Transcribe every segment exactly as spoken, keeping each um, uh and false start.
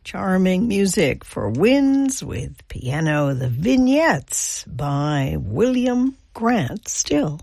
Charming music for winds with piano, the Vignettes by William Grant Still.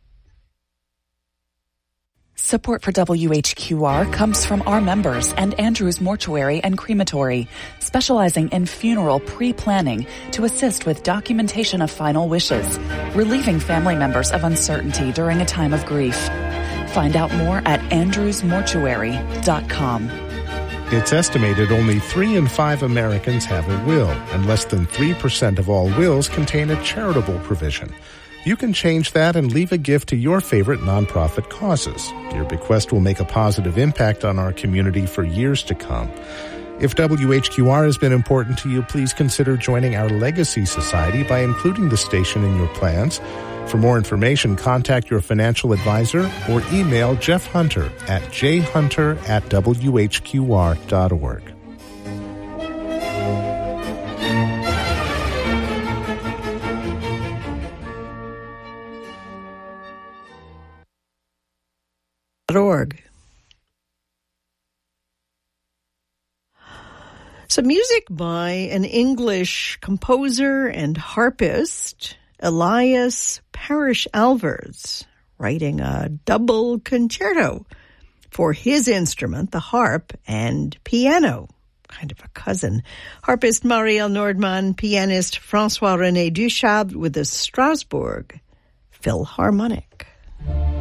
Support for W H Q R comes from our members and Andrews Mortuary and Crematory, specializing in funeral pre-planning to assist with documentation of final wishes, relieving family members of uncertainty during a time of grief. Find out more at andrews mortuary dot com. It's estimated only three in five Americans have a will, and less than three percent of all wills contain a charitable provision. You can change that and leave a gift to your favorite nonprofit causes. Your bequest will make a positive impact on our community for years to come. If W H Q R has been important to you, please consider joining our Legacy Society by including the station in your plans. For more information, contact your financial advisor or email Jeff Hunter at jhunter at w h q r dot org. Org. So music by an English composer and harpist, Elias Parrish Alvars, writing a double concerto for his instrument, the harp, and piano, kind of a cousin. Harpist Marielle Nordman, pianist François-René Duchâble with the Strasbourg Philharmonic.